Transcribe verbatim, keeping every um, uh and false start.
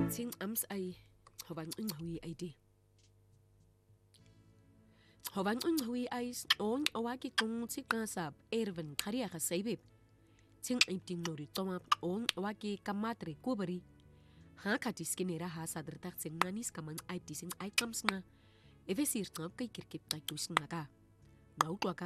Ting ams ay hoban inghui id. Hoban inghui ay on awaki kung tikasab erven karia kasaibib. Ting inting nori toma on awaki kamatre kubari. Ha katiskinera ha sadrtak sing nanis kaman ay tising ay kamsna. Evesir tap kay kirkip tay kusnaga. Nautwaka